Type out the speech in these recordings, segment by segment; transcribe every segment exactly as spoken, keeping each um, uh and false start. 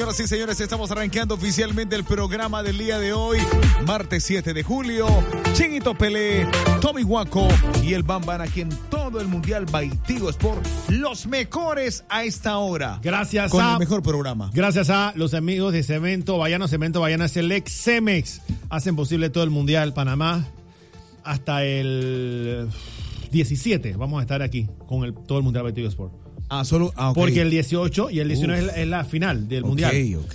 Señoras y señores, estamos arrancando oficialmente el programa del día de hoy, martes siete de julio. Chinguito Pelé, Tommy Guaco y el Bam Bam aquí en todo el Mundial Baitigo Sport. Los mejores a esta hora. Gracias Con a... el mejor programa. Gracias a los amigos de Cemento Bayano. Cemento Bayano es el ex Cemex. Hacen posible todo el Mundial Panamá hasta el diecisiete. Vamos a estar aquí con el, todo el Mundial Baitigo Sport. Ah, solo. Ah, okay. Porque el dieciocho y el diecinueve es la, es la final del Ok, Mundial. ok.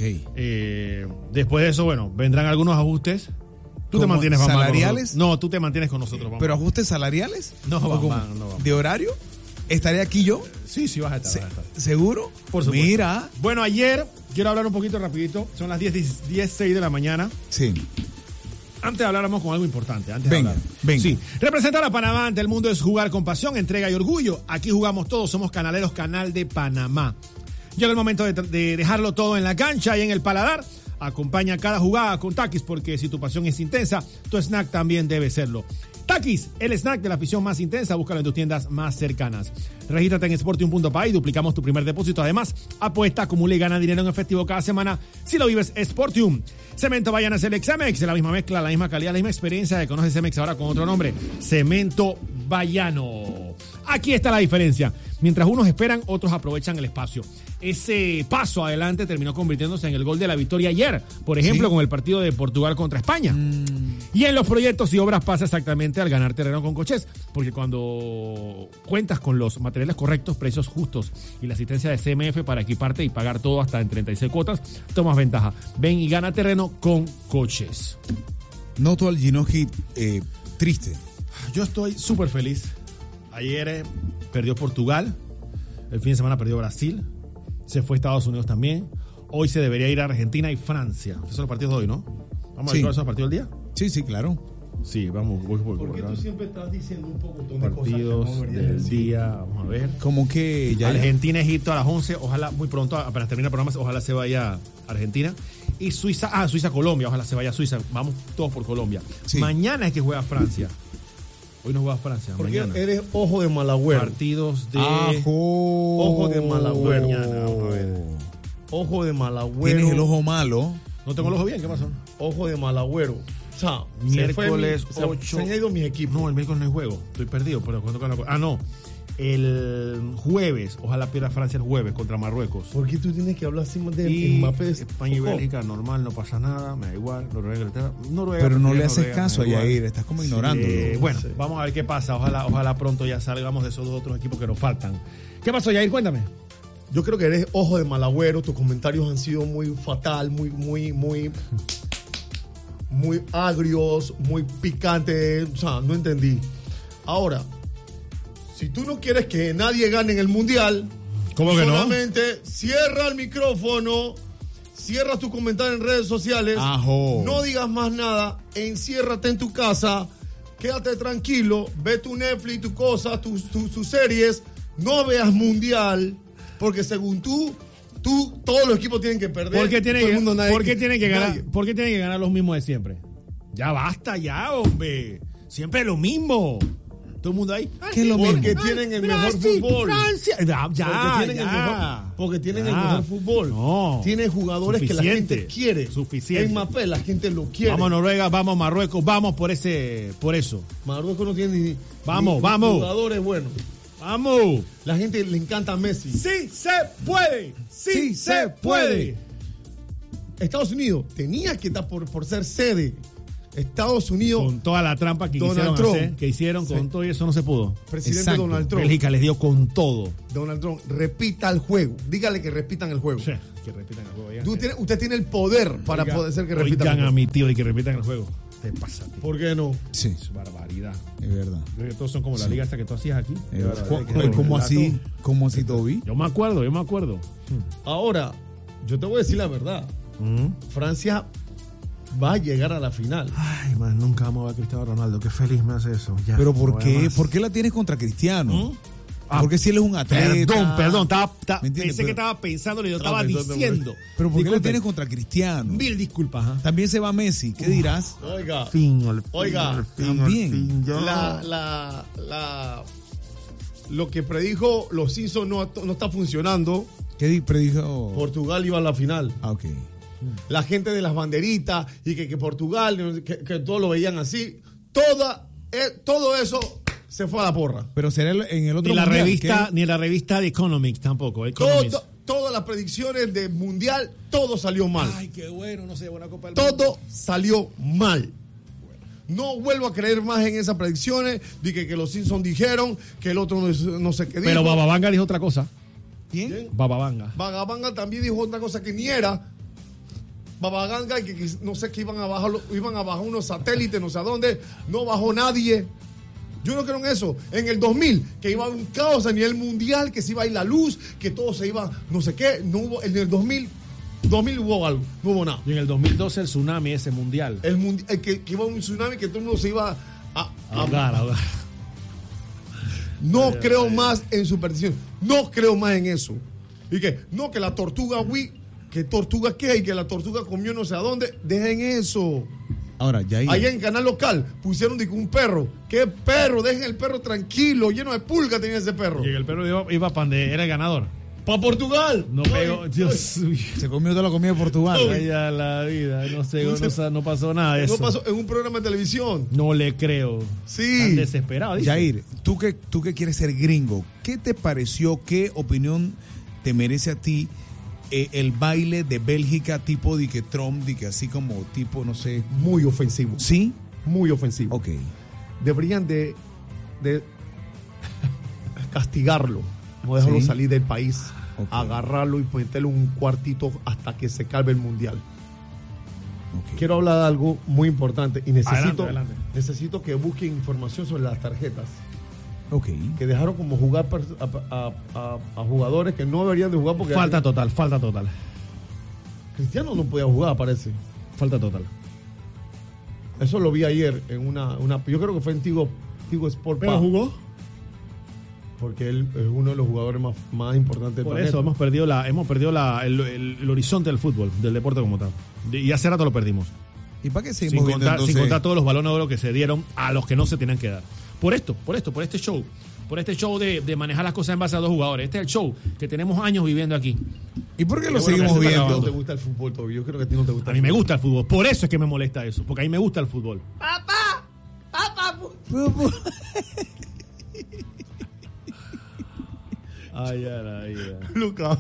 Eh, después de eso, bueno, vendrán algunos ajustes. Tú te ¿Como mantienes Bam Bam, salariales? con no, tú te mantienes con nosotros. Bam ¿Pero Bam. ajustes salariales? No, ¿O Bam cómo? Bam, no, Bam Bam. ¿De horario? ¿Estaré aquí yo? Sí, sí, vas a estar. Se- vas a estar. ¿Seguro? Por supuesto. Mira. Bueno, ayer quiero hablar un poquito rapidito. Son las diez, diez, seis de la mañana. Sí. Antes habláramos con algo importante. Antes Venga, de hablar. venga. Sí. Representar a Panamá ante el mundo es jugar con pasión, entrega y orgullo. Aquí jugamos todos, somos Canaleros, Canal de Panamá. Llega el momento de, de dejarlo todo en la cancha y en el paladar. Acompaña cada jugada con Takis, porque si tu pasión es intensa, tu snack también debe serlo. Takis, el snack de la afición más intensa, búscalo en tus tiendas más cercanas. Regístrate en sportium punto p a y duplicamos tu primer depósito. Además, apuesta, acumula y gana dinero en efectivo cada semana si lo vives Sportium. Cemento Bayana es el ex Cemex, la misma mezcla, la misma calidad, la misma experiencia. Conoce Cemex ahora con otro nombre, Cemento Bayano. Aquí está la diferencia. Mientras unos esperan, otros aprovechan el espacio. Ese paso adelante terminó convirtiéndose en el gol de la victoria ayer, por ejemplo, Sí. con el partido de Portugal contra España. Mm. Y en los proyectos y obras pasa exactamente al ganar terreno con Coches, porque cuando cuentas con los materiales correctos, precios justos y la asistencia de C M F para equiparte y pagar todo hasta en treinta y seis cuotas, tomas ventaja. Ven y gana terreno con Coches. Noto al Ginoji eh, triste. Yo estoy súper feliz. Ayer eh, perdió Portugal, el fin de semana perdió Brasil, se fue a Estados Unidos también. Hoy se debería ir a Argentina y Francia. Esos son los partidos de hoy, ¿no? Vamos Sí. a ver cuáles son los partidos del día. Sí, sí, claro. Sí, vamos. Voy, voy, ¿Por qué voy, tú siempre estás diciendo un poco de partidos cosas que no del deberías decir? día. Vamos a ver. Como que ya. Argentina, Egipto a las once. Ojalá muy pronto, apenas termine el programa, ojalá se vaya a Argentina. Y Suiza, ah, Suiza, Colombia. Ojalá se vaya a Suiza. Vamos todos por Colombia. Sí. Mañana es que juega Francia. Hoy no juega Francia. Porque Mañana. eres ojo de malagüero. Partidos de. Ajo. Ojo de malagüero. Mañana, vamos a ver. Ojo de malagüero. Tienes el ojo malo. No tengo el ojo bien, ¿qué pasó? Ojo de malagüero. O sea, Miércoles se, fue mi- ocho. se, se han ido mis equipos. No, el miércoles no hay juego. Estoy perdido, pero cuando con la- Ah, no. El jueves, ojalá pierda Francia el jueves contra Marruecos. ¿Por qué tú tienes que hablar así de Y Mbappé? España y Ojo. Bélgica, normal, no pasa nada, me da igual. Noruega, Inglaterra, Noruega. Pero no le Noruega, haces caso a me da igual. Yair. Estás como ignorándolo. Eh, bueno, Sí. vamos a ver qué pasa. Ojalá, ojalá pronto ya salgamos de esos dos otros equipos que nos faltan. ¿Qué pasó, Yair? Cuéntame. Yo creo que eres ojo de malagüero. Tus comentarios han sido muy fatal, muy, muy, muy, muy agrios, muy picantes. O sea, no entendí. Ahora, si tú no quieres que nadie gane en el mundial, ¿Cómo que no? solamente cierra el micrófono, cierra tu comentario en redes sociales, Ajo. no digas más nada, enciérrate en tu casa, quédate tranquilo, ve tu Netflix, tu cosa, tus tu, tus series, no veas mundial, porque según tú, tú, todos los equipos tienen que perder. ¿Por qué tienen todo el que, mundo, nadie- ¿por qué tienen que ganar? nadie. ¿Por qué tienen que ganar los mismos de siempre? Ya basta, ya, hombre. Siempre lo mismo. Todo el mundo ahí. ¿Qué es lo mismo? Porque tienen el mejor Brasil, fútbol. Francia. Ya, ya, porque tienen, ya. el mejor, porque tienen Ya. el mejor fútbol. No. Tienen jugadores que la Suficiente. gente quiere. Suficiente. En Mbappé la gente lo quiere. Vamos a Noruega, vamos a Marruecos, vamos por ese, por eso. Marruecos no tiene ni, Vamos, ni vamos. jugadores buenos. ¡Vamos! La gente le encanta a Messi. ¡Sí se puede! ¡Sí, Sí se se puede! Estados Unidos tenía que estar por, por ser sede. Estados Unidos, Con toda la trampa que Donald quisieron Trump. hacer, que hicieron con Sí. todo y eso no se pudo. presidente Exacto. Donald Trump. Bélgica les dio con todo. Donald Trump, repita el juego. Dígale que repitan el juego. Sí, que repitan el juego. ya. Tú tiene- usted tiene el poder para Oiga, poder ser que repitan oigan el a juego. mi tío y que repitan el juego. Te pasa, tío. ¿Por qué no? Sí, Es barbaridad. es verdad. Creo que todos son como la liga esta que tú hacías aquí. Es De verdad. verdad, ¿Cómo, que era cómo un así? relato. ¿Cómo así, Toby? Yo me acuerdo, yo me acuerdo. Ahora, yo te voy a decir la verdad. Mm. Francia va a llegar a la final. Ay, man, nunca vamos a ver a Cristiano Ronaldo. Qué feliz me hace eso. Ya, ¿Pero por no qué? vaya más. ¿Por qué la tienes contra Cristiano? ¿Mm? Ah, Porque si él es un atleta. Perdón, perdón. Estaba, estaba- ¿Me entiendes? pensé que Pero- estaba pensando y yo Estaba estaba pensando, diciendo. Pero ¿por qué la Disculpen. tienes contra Cristiano? Mil disculpas. ¿ah? También se va Messi. ¿Qué dirás? Oiga, Fin, al fin, Oiga, al fin, también. al fin, ya. la, la, la, lo que predijo los Simpsons no, no está funcionando. ¿Qué predijo? Portugal iba a la final. Ah, ok. La gente de las banderitas y que, que Portugal, que, que todos lo veían así. Toda, eh, todo eso se fue a la porra. Pero será el- en el otro Ni la mundial, revista, ¿qué? ni la revista de Economics tampoco. Economics. Todo, todas las predicciones del mundial, todo salió mal. Ay, qué bueno, no sé, buena Copa del Mundo. Todo salió mal. No vuelvo a creer más en esas predicciones de que, que los Simpsons dijeron, que el otro no, no sé qué dijo. Pero Bababanga dijo otra cosa. ¿Quién? Bababanga. Vagabanga también dijo otra cosa que ni era. Babaganga, que, que no sé, que iban a bajar, iban a bajar unos satélites, no sé a dónde. No bajó nadie. Yo no creo en eso. En el dos mil, que iba a haber un caos a nivel mundial, que se iba a ir la luz, que todo se iba, no sé qué. No hubo, en el dos mil, dos mil hubo algo, no hubo nada. Y en el dos mil doce el tsunami ese mundial. El, mundi- el que, que iba a un tsunami, que todo el mundo se iba a... a- Ahogar, ahogar. no creo más en superstición. No creo más en eso. Y que, no, que la tortuga, Wii, que tortuga qué, y que la tortuga comió no sé a dónde. Dejen eso. Ahora, ya ahí. Allá en Canal Local pusieron de que un perro. ¿Qué perro? Dejen el perro tranquilo, lleno de pulga tenía ese perro. Y el perro iba, iba para donde era el ganador. ¡Para Portugal! No Ay, pegó. ay, Dios mío. Se comió toda la comida de Portugal. Uy. Vaya la vida. No sé, no, sa- no pasó nada de eso. No pasó en un programa de televisión. No le creo. Sí. Tan desesperado. dice. Jair, tú que, tú que quieres ser gringo, ¿qué te pareció, qué opinión te merece a ti eh, el baile de Bélgica tipo de que Trump, de que así como tipo, no sé? Muy ofensivo. ¿Sí? Muy ofensivo. Ok. Deberían de, de castigarlo. No dejarlo Sí. salir del país. Ok. Agarrarlo y meterlo en un cuartito hasta que se calme el mundial. ok. Quiero hablar de algo muy importante y necesito, Adelante, adelante. necesito que busquen información sobre las tarjetas Ok. que dejaron como jugar per- a, a- a- a jugadores que no deberían de jugar porque Falta total, falta total. Cristiano no podía jugar, parece. Falta total. Eso lo vi ayer en una, una yo creo que fue en Tigo, Tigo Sport ¿Pero Pa, jugó? porque él es uno de los jugadores más, más importantes del Por planeta. eso hemos perdido, la, hemos perdido la, el, el- el horizonte del fútbol, del deporte como tal. Y hace rato lo perdimos. ¿Y para qué Sin seguimos viendo contar, sin entonces? contar todos los balones de oro que se dieron a los que no se tenían que dar. Por esto, por esto, por este show. Por este show de, de manejar las cosas en base a dos jugadores. Este es el show que tenemos años viviendo aquí. ¿Y por qué lo Qué bueno que seguimos se está A ti no viendo? te gusta el fútbol, Toby. Yo creo que a ti no te gusta A el mí me fútbol. gusta el fútbol. Por eso es que me molesta eso. Porque a mí me gusta el fútbol. Ay, ay, ay, ay. Luca.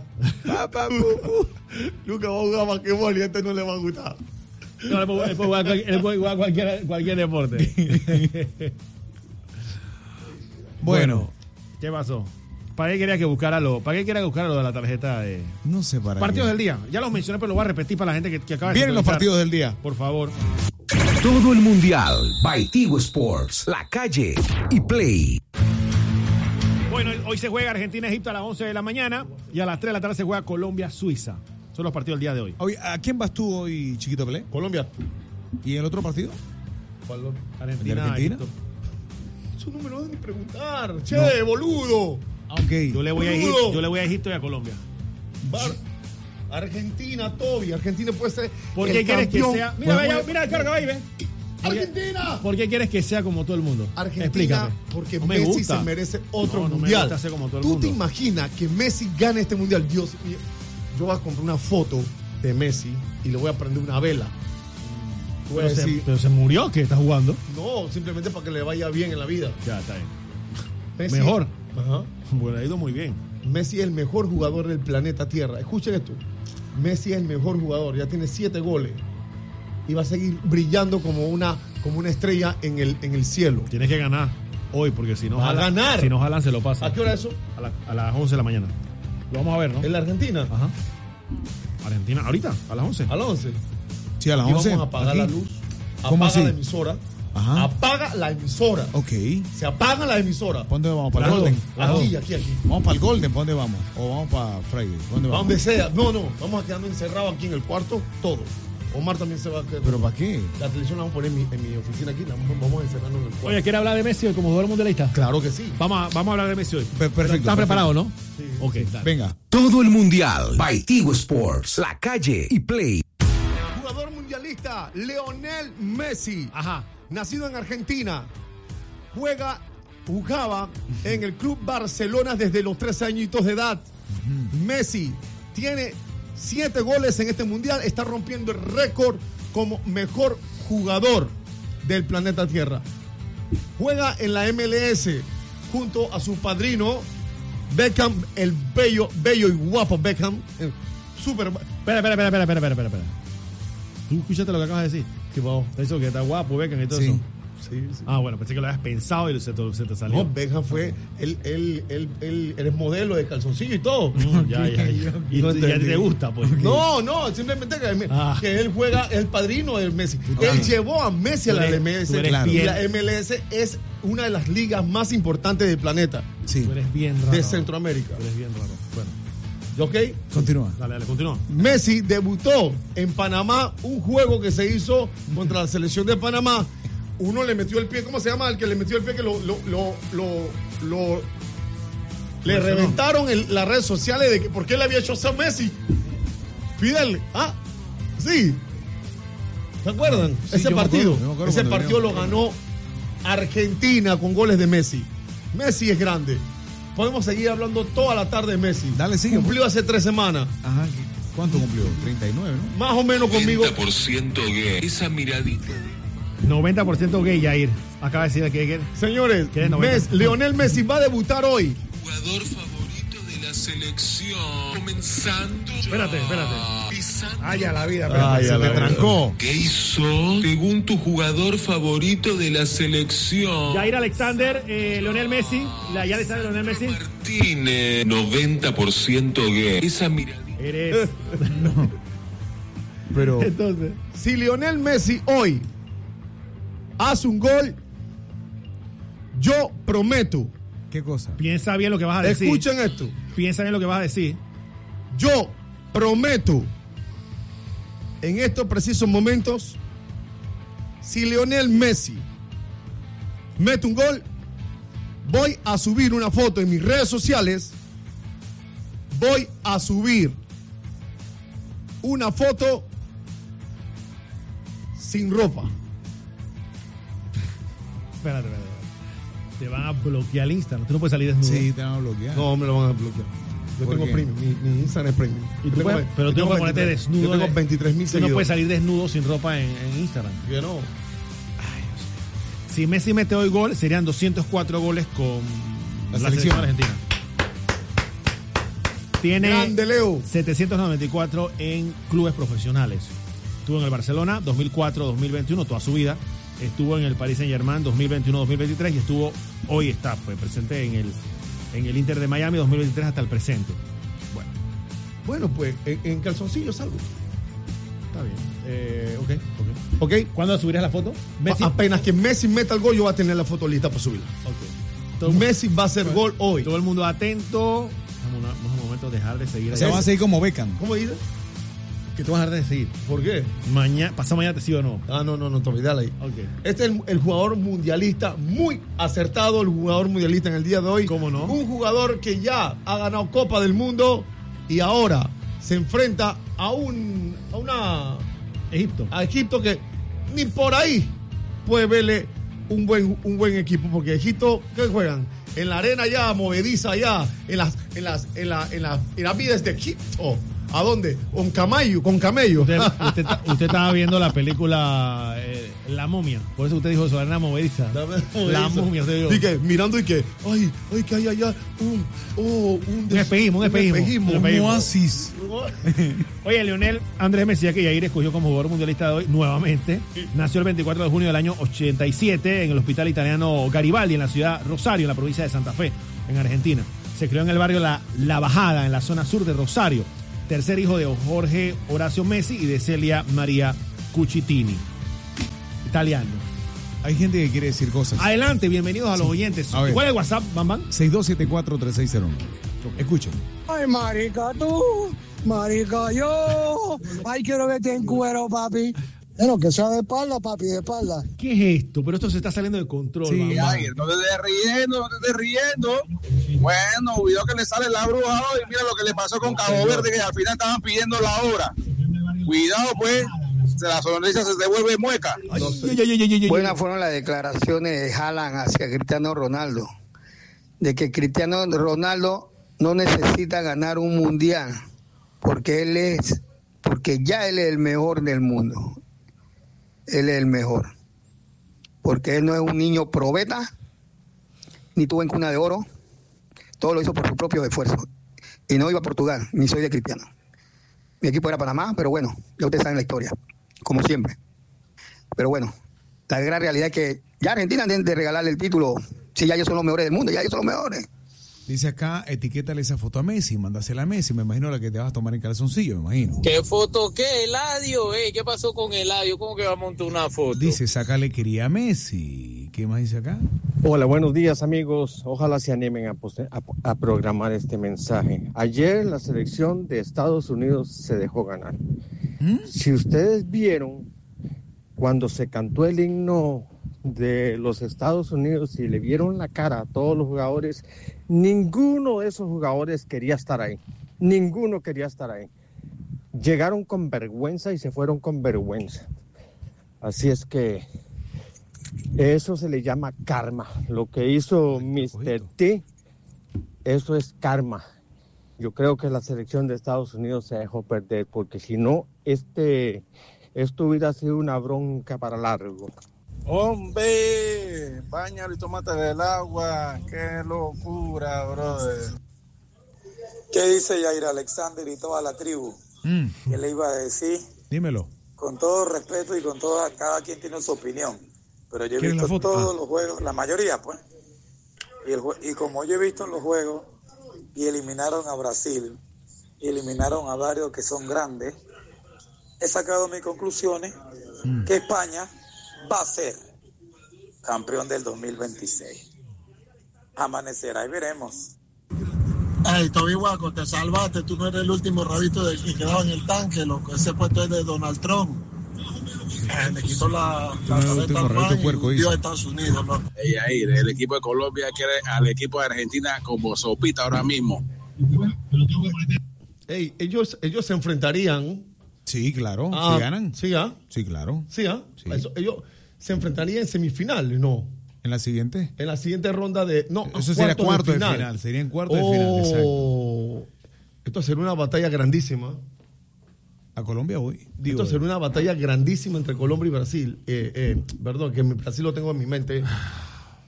Luca va a jugar basquetbol y a este no le va a gustar. No, él puede él puede jugar, cualquier- él puede jugar cualquier, cualquier deporte. Bueno, ¿Qué pasó? ¿Para qué quería que buscara lo, para qué quería que buscara lo de la tarjeta de no sé para partidos qué. del día? Ya los mencioné, pero lo voy a repetir para la gente que, que acaba de Vienen los sintonizar. partidos del día. Por favor. Todo el mundial by Tigo Sports, La Calle y Play. Bueno, hoy se juega Argentina-Egipto a las once de la mañana y a las tres de la tarde se juega Colombia-Suiza. Son los partidos del día de hoy. Oye, ¿a quién vas tú hoy, Chiquito Pelé? Colombia. ¿Y en el otro partido? Argentina, ¿El de Argentina? Egipto. Su número de ni preguntar. Che, boludo. Ok. Yo le voy a Boludo. Egipto, yo le voy a Egipto y a Colombia. Bar- Argentina, Toby. Argentina puede ser. ¿Por el qué quieres que campeón. sea? Mira, Pues, vaya, pues, mira el cargo ahí, ven. ¿Por qué- Argentina. ¿Por qué quieres que sea como todo el mundo? Argentina, Explícame. porque No me Messi gusta. se merece otro No, no me mundial. gusta ser como todo el ¿Tú mundo. te imaginas que Messi gane este mundial? Dios mío. Yo voy a comprar una foto de Messi y le voy a prender una vela. Voy a Pero se, decir, pero se murió que está jugando. no, simplemente para que le vaya bien en la vida. Ya, está bien. Messi- Mejor. Ajá. Bueno, ha ido muy bien. Messi es el mejor jugador del planeta Tierra. Escuchen esto. Messi es el mejor jugador. Ya tiene siete goles. Y va a seguir brillando como una, como una estrella en el, en el cielo. Tienes que ganar hoy, porque si no Va a jalan, ganar. si no jalan se lo pasa. ¿A qué hora es eso? A, la- a las once de la mañana. Lo vamos a ver, ¿no? En la Argentina. Ajá. Argentina, ahorita, a las once. A las once. Sí, a las Y once. vamos a apagar aquí. la luz. ¿Cómo Apaga así? la emisora. Ajá. Apaga la emisora. Ok. Se apaga la emisora. ¿Para dónde vamos? ¿Para el Las Golden? dos. Aquí, aquí, aquí. Vamos para el Golden, ¿para dónde vamos? ¿O vamos para Friday? ¿Para dónde A vamos? donde sea. No, no. Vamos a quedarnos encerrados aquí en el cuarto. Todos. Omar también se va a quedar. ¿Pero para qué? La televisión la vamos a poner en mi, en mi oficina aquí. La vamos, vamos a encerrarnos en el cuarto. Oye, ¿quiere hablar de Messi hoy como jugador mundialista? Claro que sí. Vamos a, vamos a hablar de Messi hoy. Pe- perfecto, ¿Estás perfecto. preparado, no? Sí. Ok, dale. Venga. Todo el mundial by Tigo Sports, La Calle y Play. Jugador mundialista, Lionel Messi. Ajá. Nacido en Argentina. Juega, jugaba en el Club Barcelona desde los trece añitos de edad. Uh-huh. Messi tiene siete goles en este mundial, está rompiendo el récord como mejor jugador del planeta Tierra. Juega en la M L S junto a su padrino Beckham, el bello, bello y guapo Beckham. Súper. Espera, espera, espera, espera, espera, espera, espera. ¿Tú escuchaste lo que acabas de decir? ¿Qué pasó? Eso que está guapo, Beckham y todo Sí. eso. Sí, sí. Ah, bueno, pensé que lo habías pensado y se te, se te salió. No, Beckham fue, él, él, él, él, él es modelo de calzoncillo y todo. Mm, ya, ya, ya. Y, No y a ti entendí. te gusta, pues. No, no, simplemente que, Ah. que él juega, es el padrino de Messi. Claro. Él llevó a Messi a Tú la eres- M L S. tú eres Y bien- la M L S es una de las ligas más importantes del planeta, Sí. Tú eres bien raro. de Centroamérica. Tú eres bien raro. Bueno, ¿Ok? Continúa. dale, dale, continúa. Messi debutó en Panamá, un juego que se hizo contra la selección de Panamá. Uno le metió el pie, ¿cómo se llama? El que le metió el pie que lo, lo, lo, lo, lo- le reventaron en las redes sociales de que por qué le había hecho eso a Messi. Fidel, ah, sí. ¿Se acuerdan? Sí, Ese yo me partido, acuerdo, yo me acuerdo ese cuando partido lo veníamos. ganó Argentina con goles de Messi. Messi es grande. Podemos seguir hablando toda la tarde de Messi. Dale, sigue. Cumplió hace tres semanas. Ajá. ¿Cuánto cumplió? treinta y nueve, ¿no? Más o menos conmigo. noventa por ciento gay. Esa miradita. noventa por ciento gay, Jair. Acaba de decir que... que Señores, ¿Qué es noventa? Messi- Lionel Messi va a debutar hoy. Jugador favorito de la selección. Comenzando. ya. Espérate, espérate. Pisando. Ay, a la vida. Ay, Se a te la vida. trancó. ¿Qué hizo? Según tu jugador favorito de la selección. Jair Alexander, eh, Lionel Messi. La ya le sabe Lionel Messi. Martínez. noventa por ciento gay. Esa miradita. Eres... Pero Entonces... Si Lionel Messi hoy hace un gol, yo prometo, ¿qué cosa? Piensa bien lo que vas a decir. escuchen esto, Piensa bien lo que vas a decir. yo prometo en estos precisos momentos, si Lionel Messi mete un gol, voy a subir una foto en mis redes sociales, voy a subir una foto sin ropa. Espérate, espérate. Te van a bloquear el Instagram. Tú no puedes salir desnudo. Sí, te van a bloquear. No, me lo van a bloquear. Yo ¿Por tengo qué? premium, mi, mi Instagram es premium. Y Yo tú tengo puedes- ve- pero yo tú no tengo puedes ponerte veintitrés desnudo. Yo tengo de- veintitrés mil Tú no seguidores. puedes salir desnudo sin ropa en, en Instagram. Yo no. Si Messi mete hoy gol, serían doscientos cuatro goles con La la, selección. selección argentina. Tiene Grande Leo. setecientos noventa y cuatro en clubes profesionales. Estuvo en el Barcelona dos mil cuatro dos mil veintiuno, toda su vida. Estuvo en el Paris Saint-Germain dos mil veintiuno dos mil veintitrés y estuvo, hoy está pues, presente en el, en el Inter de Miami dos mil veintitrés hasta el presente. Bueno, Bueno, pues en, en calzoncillo salgo. está bien. Eh, ok, ok. ¿Ok? ¿Cuándo subirás la foto? Messi. Apenas que Messi meta el gol, yo voy a tener la foto lista para subirla. Ok. Todo, el mu- Messi va a hacer gol hoy. todo el mundo atento. Vamos, a- vamos a un momento dejar de seguir. O sea, ahí. van a seguir como Beckham. ¿Cómo dices? Que tú vas a dejar de seguir. ¿Por qué? Mañana, pasado mañana te sigo o no. Ah, no, no, no, Tommy, dale ahí. Ok. Este es el, el jugador mundialista, muy acertado el jugador mundialista en el día de hoy. ¿Cómo no? Un jugador que ya ha ganado Copa del Mundo y ahora se enfrenta a un a una Egipto. a Egipto que ni por ahí puede verle un buen un buen equipo porque Egipto ¿qué juegan? En la arena ya movediza allá en las en las en la en las pirámides de Egipto. ¿A dónde? Con camello, con camello. Usted, usted, ta- usted estaba viendo la película eh, La Momia. Por eso usted dijo eso, la arena movediza. La momia, usted dijo. Y que mirando y que, ay, ay, que hay allá un, oh, un, des- espejismo, un espejismo. Un Un espejismo. oasis. Oye, Lionel Andrés Messi, que Yair escogió como jugador mundialista de hoy nuevamente, nació el veinticuatro de junio del año ochenta y siete en el hospital italiano Garibaldi, en la ciudad Rosario, en la provincia de Santa Fe, en Argentina. Se crió en el barrio La, la Bajada, en la zona sur de Rosario. Tercer hijo de Jorge Horacio Messi y de Celia María Cucitini. Italiano. Hay gente que quiere decir cosas. Adelante, bienvenidos a los oyentes. A ver. ¿Cuál es el WhatsApp, Bam Bam? seis dos siete cuatro tres seis cero nueve. Escuchen. Ay, marica, tú, marica, yo. Ay, quiero verte en cuero, papi. Bueno, que sea de espalda, papi, de espalda. ¿Qué es esto? Pero esto se está saliendo de control, Sí. Bam Bam. Ay, no te estés riendo, no te estés riendo. Bueno, cuidado que le sale la bruja hoy. Mira lo que le pasó con Cabo Verde, que al final estaban pidiendo la hora. Cuidado, pues, se la sonrisa se te vuelve mueca. Ay, ay, ay, ay, ay, ay. Buenas fueron las declaraciones de Haaland hacia Cristiano Ronaldo. De que Cristiano Ronaldo no necesita ganar un mundial, porque él es, porque ya él es el mejor del mundo. Él es el mejor. Porque él no es un niño probeta, ni tuvo en cuna de oro. Todo lo hizo por su propio esfuerzo. Y no iba a Portugal, ni soy de Cristiano. Mi equipo era Panamá, pero bueno, ya ustedes saben la historia, como siempre. Pero bueno, la gran realidad es que ya Argentina tiene de regalarle el título. Si ya ellos son los mejores del mundo, ya ellos son los mejores. Dice acá, etiquétale esa foto a Messi, mándasela a Messi, me imagino la que te vas a tomar en calzoncillo, me imagino. ¿Qué foto qué? Eladio, eh, ¿qué pasó con Eladio? ¿Cómo que va a montar una foto? Dice, sácale quería a Messi. ¿Qué más dice acá? Hola, buenos días amigos. Ojalá se animen a, a, a programar este mensaje. Ayer la selección de Estados Unidos se dejó ganar. ¿Mm? Si ustedes vieron cuando se cantó el himno de los Estados Unidos y le vieron la cara a todos los jugadores, ninguno de esos jugadores quería estar ahí. Ninguno quería estar ahí. Llegaron con vergüenza y se fueron con vergüenza. Así es que eso se le llama karma. Lo que hizo mister T, eso es karma. Yo creo que la selección de Estados Unidos se dejó perder, porque si no, este, esto hubiera sido una bronca para largo. Hombre, báñalo y tómate del agua. Qué locura, brother. ¿Qué dice Yair Alexander y toda la tribu? Mm. ¿Qué le iba a decir? Dímelo. Con todo respeto y con toda, cada quien tiene su opinión. Pero yo he visto todos ah. los juegos, la mayoría, pues. Y, el, y como yo he visto los juegos, y eliminaron a Brasil, y eliminaron a varios que son grandes, he sacado mis conclusiones mm. que España va a ser campeón del dos mil veintiséis. Amanecerá y veremos. Hey, Toby Guaco, te salvaste. Tú no eres el último rabito de que quedaba en el tanque, loco. Ese puesto es de Donald Trump. Eh, le quitó la, la tarjeta al man y dio a Estados Unidos, loco. Hey, ahí, el equipo de Colombia quiere al equipo de Argentina como sopita ahora mismo. Hey, ellos, ellos se enfrentarían. Sí, claro. Ah, ¿sí ganan? Sí, ¿ah? Sí, claro. Sí, ¿ah? Sí. Eso, ellos se enfrentarían en semifinal, ¿no? ¿En la siguiente? En la siguiente ronda de... No, eso sería cuarto de final. de final. Sería en cuarto oh, de final, exacto. Esto sería una batalla grandísima. A Colombia hoy. Digo, esto sería una batalla grandísima entre Colombia y Brasil. Eh, eh, perdón, que Brasil lo tengo en mi mente.